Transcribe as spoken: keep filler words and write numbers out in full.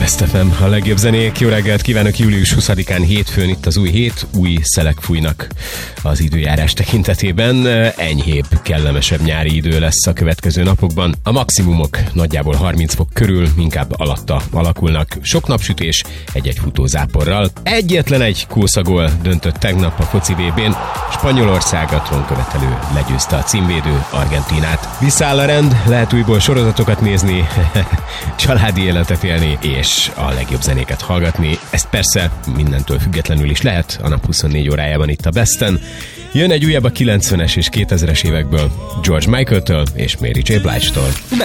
Best ef em, a legjobb zenék. Jó reggelt kívánok, július huszadikán hétfőn itt az új hét, új szelek fújnak az időjárás tekintetében. Enyhébb, kellemesebb nyári idő lesz a következő napokban. A maximumok nagyjából harminc fok körül, inkább alatta alakulnak. Sok napsütés, egy-egy futózáporral. Egyetlen egy kószagól döntött tegnap a foci vé bén. Spanyolország a trónkövetelő legyőzte a címvédő Argentínát. Visszáll a rend, lehet újból sorozatokat nézni, családi életet élni, és a legjobb zenéket hallgatni. Ezt persze mindentől függetlenül is lehet a nap huszonnégy órájában itt a Besten. Jön egy újabb a kilencvenes és kétezres évekből, George Michael-től és Mary J. Blige-tól.